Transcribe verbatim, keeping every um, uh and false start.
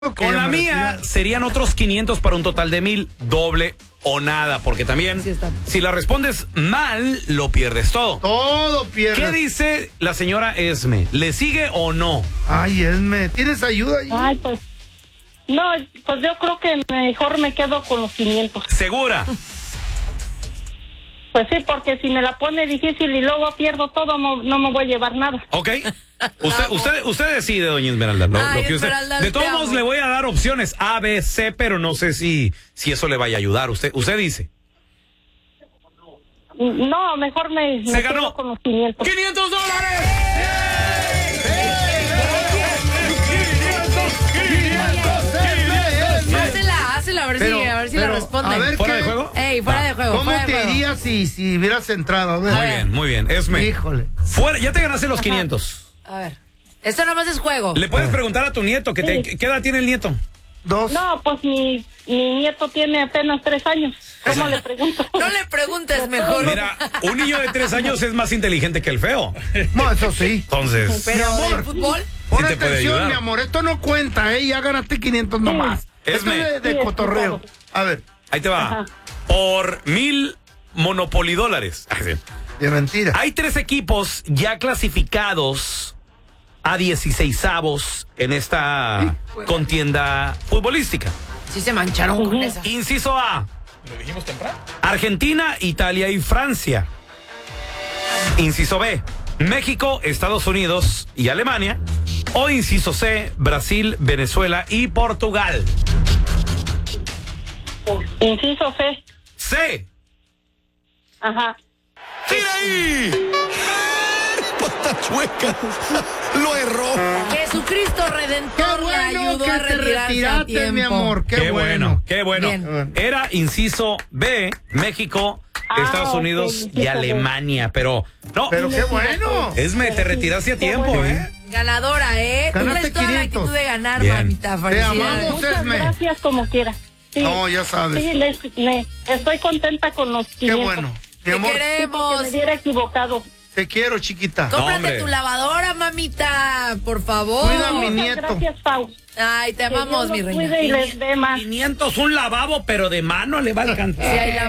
Okay, Con la mía serían otros quinientos para un total de mil, doble o nada, porque también sí si la respondes mal, lo pierdes todo. Todo pierdes. ¿Qué dice la señora Esme? ¿Le sigue o no? Ay, Esme, ¿tienes ayuda ahí? Ay, pues, no, pues yo creo que mejor me quedo con los quinientos. ¿Segura? Pues sí, porque si me la pone difícil y luego pierdo todo, no, no me voy a llevar nada. Ok. Usted, usted, usted decide, doña Esmeralda. Lo, Ay, lo que usted, Esmeralda, de todos te modos, amo. le voy a dar opciones A, B, C, pero no sé si, si eso le vaya a ayudar. Usted, usted dice. No, mejor me, Se me ganó. quedo con los quinientos. ¡quinientos dólares! Hácela, hácela, a ver Pero- si, a ver si pero, la responde. a ver, ¿Fuera ¿qué? de juego? Ey, fuera Va. de juego, ¿Cómo fuera de te juego. irías si, si hubieras entrado? A ver. Muy bien, muy bien. Esme. Híjole. Fuera, ya te ganaste los quinientos. A ver. Esto nomás es juego. Le puedes preguntar a tu nieto, que te, Sí. ¿qué edad tiene el nieto? Dos. No, pues mi, mi nieto tiene apenas tres años. ¿Cómo le pregunto? No le preguntes mejor. Mira, un niño de tres años es más inteligente que el feo. No, eso sí. Entonces, Pero Mi amor. de fútbol. Pon te puede atención, ayudar. mi amor, esto no cuenta, ¿eh? Ya ganaste quinientos nomás. Esto Esme. es de, de Sí, cotorreo. claro. A ver, ahí te va. Ajá. Por mil monopolidólares. de mentira. Hay tres equipos ya clasificados a dieciseisavos en esta contienda futbolística. Sí se mancharon con esa. Inciso A. ¿Lo dijimos temprano? Argentina, Italia y Francia. Inciso B. México, Estados Unidos y Alemania. O inciso C. Brasil, Venezuela y Portugal. Inciso C. C. Ajá. ¡Tira ahí! ¡Pata chueca! ¡Lo erró! Jesucristo Qué Redentor le bueno ayudó que a te retirarse a retiraste, tiempo. mi amor. Qué, Qué bueno, qué bueno. Bien. Era inciso B, México, Ah, Estados ok, Unidos y inciso B. Alemania, pero no, Pero qué bueno. Esme, te retiraste a tiempo, bueno. ¿eh? Ganadora, ¿eh? Ganaste Cumples toda la quinientos. actitud de ganar, Bien. mamita. Te Felicidades. amamos. Muchas Esme. gracias como quiera. Sí. No, ya sabes. Sí, le, le- estoy contenta con los Qué quinientos. bueno. Mi Te amor, Sí, porque queremos. me hubiera equivocado. te quiero, chiquita. Cómprate hombre. tu lavadora, mamita, por favor. Cuida a mi Muchas nieto. gracias, Pau. Ay, te Que amamos, Dios mi los reina. cuide y les dé más. quinientos un lavabo, pero de mano le va a alcanzar. Sí, ahí la